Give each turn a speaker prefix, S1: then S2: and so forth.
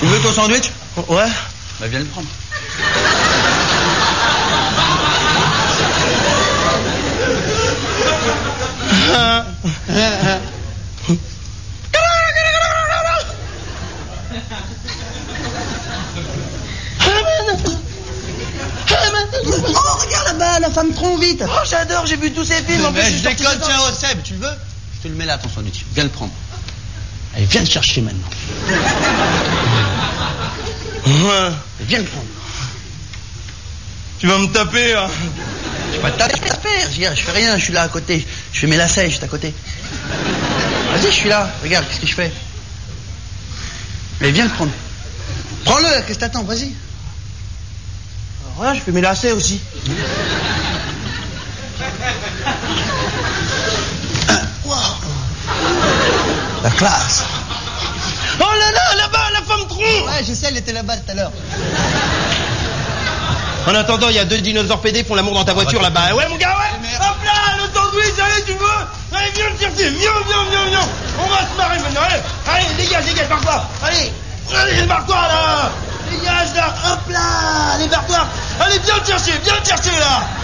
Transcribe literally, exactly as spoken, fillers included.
S1: Tu veux ton sandwich?
S2: Ouais.
S1: Bah viens le prendre.
S2: Oh, regarde là-bas, la femme tronc, vite. Oh, j'adore, j'ai vu tous ces films. En
S1: Mais
S2: plus,
S1: je
S2: suis
S1: déconne,
S2: sorti
S1: tiens, oh Seb, tu le veux? Je te le mets là, ton sandwich. Viens le prendre. Allez, viens le chercher maintenant.
S2: Ouais.
S1: Viens le prendre.
S2: Tu vas me taper, là.
S1: Je vais pas te taper, je vais te faire. Je, je fais rien, je suis là à côté. Je fais mes lacets juste à côté. Vas-y, je suis là. Regarde, qu'est-ce que je fais? Mais viens le prendre. Prends-le, qu'est-ce que t'attends? Vas-y.
S2: Alors là, je fais mes lacets aussi.
S1: Wow. La classe.
S2: Oh là là, là-bas, la femme tronc.
S1: Ouais, je sais, elle était là-bas tout à l'heure.
S2: En attendant, il y a deux dinosaures pédés qui font l'amour dans ta voiture, là-bas. Ouais, mon gars, ouais. Hop là, le sandwich, allez, tu veux? Allez, viens le chercher. Viens, viens, viens, viens. On va se marrer maintenant, allez. Allez, dégage, dégage, barre-toi. Allez, allez, barre-toi, là. Dégage, là. Hop là, allez, barre-toi. Allez, viens le chercher, viens le chercher, là.